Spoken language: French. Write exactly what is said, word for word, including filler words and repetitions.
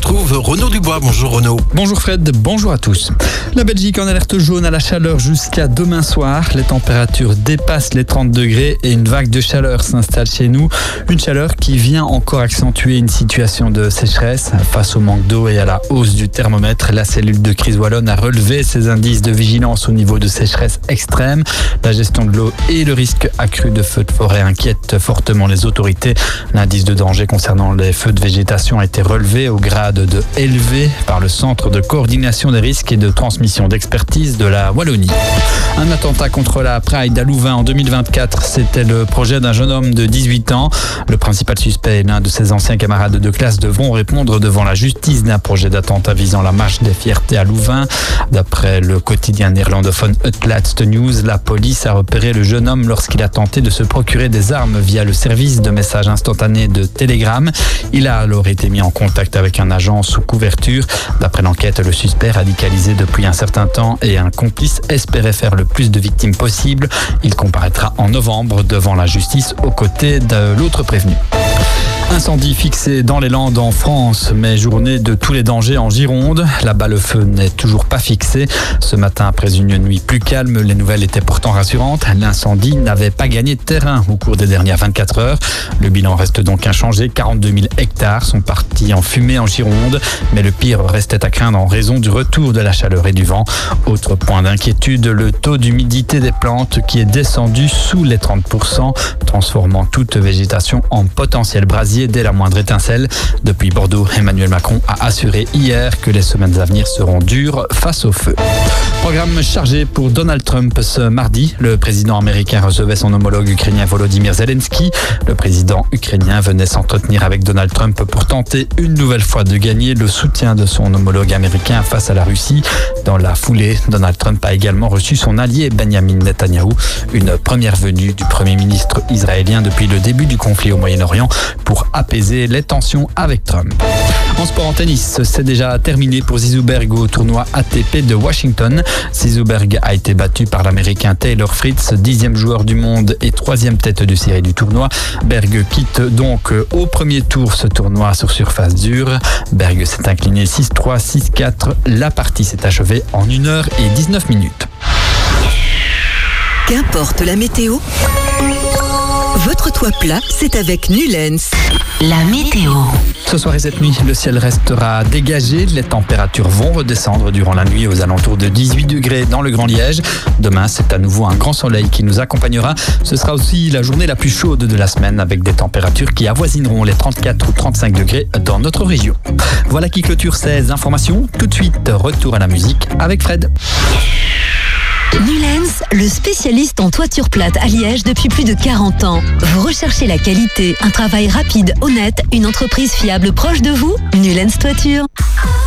retrouve Renaud Dubois. Bonjour Renaud. Bonjour Fred, bonjour à tous. La Belgique en alerte jaune à la chaleur jusqu'à demain soir. Les températures dépassent les trente degrés et une vague de chaleur s'installe chez nous. Une chaleur qui vient encore accentuer une situation de sécheresse. Face au manque d'eau et à la hausse du thermomètre, la cellule de crise wallonne a relevé ses indices de vigilance au niveau de sécheresse extrême. La gestion de l'eau et le risque accru de feux de forêt inquiètent fortement les autorités. L'indice de danger concernant les feux de végétation a été relevé au grade de élevé par le Centre de coordination des risques et de transmission d'expertise de la Wallonie. Un attentat contre la Pride à Louvain en deux mille vingt-quatre, c'était le projet d'un jeune homme de dix-huit ans. Le principal suspect et l'un de ses anciens camarades de classe devront répondre devant la justice d'un projet d'attentat visant la marche des fiertés à Louvain. D'après le quotidien néerlandophone Het Laatste Nieuws, la police a repéré le jeune homme lorsqu'il a tenté de se procurer des armes via le service de messages instantanés de Telegram. Il a alors été mis en contact avec un agent sous couverture. D'après l'enquête, le suspect radicalisé depuis un certain temps et un complice espérait faire le plus de victimes possible. Il comparaîtra en novembre devant la justice aux côtés de l'autre prévenu. Incendie fixé dans les Landes en France, mais journée de tous les dangers en Gironde. Là-bas, le feu n'est toujours pas fixé. Ce matin, après une nuit plus calme, les nouvelles étaient pourtant rassurantes. L'incendie n'avait pas gagné de terrain au cours des dernières vingt-quatre heures. Le bilan reste donc inchangé. quarante-deux mille hectares sont partis en fumée en Gironde, mais le pire restait à craindre en raison du retour de la chaleur et du vent. Autre point d'inquiétude, le taux d'humidité des plantes qui est descendu sous les trente pour cent, transformant toute végétation en potentiel brasier dès la moindre étincelle. Depuis Bordeaux, Emmanuel Macron a assuré hier que les semaines à venir seront dures face au feu. Programme chargé pour Donald Trump ce mardi. Le président américain recevait son homologue ukrainien Volodymyr Zelensky. Le président ukrainien venait s'entretenir avec Donald Trump pour tenter une nouvelle fois de gagner le soutien de son homologue américain face à la Russie. Dans la foulée, Donald Trump a également reçu son allié Benjamin Netanyahou, une première venue du premier ministre israélien depuis le début du conflit au Moyen-Orient pour apaiser les tensions avec Trump. En sport en tennis, c'est déjà terminé pour Zizou Berg au tournoi A T P de Washington. Zizou Berg a été battu par l'américain Taylor Fritz, dixième joueur du monde et troisième tête de série du tournoi. Berg quitte donc au premier tour ce tournoi sur surface dure. Berg s'est incliné six trois, six quatre. La partie s'est achevée en une heure et dix-neuf minutes. Qu'importe la météo, votre toit plat, c'est avec Nulens. La météo. Ce soir et cette nuit, le ciel restera dégagé. Les températures vont redescendre durant la nuit aux alentours de dix-huit degrés dans le Grand Liège. Demain, c'est à nouveau un grand soleil qui nous accompagnera. Ce sera aussi la journée la plus chaude de la semaine avec des températures qui avoisineront les trente-quatre ou trente-cinq degrés dans notre région. Voilà qui clôture ces informations. Tout de suite, retour à la musique avec Fred. Nulens, le spécialiste en toiture plate à Liège depuis plus de quarante ans. Vous recherchez la qualité, un travail rapide, honnête, une entreprise fiable proche de vous? Nulens Toiture.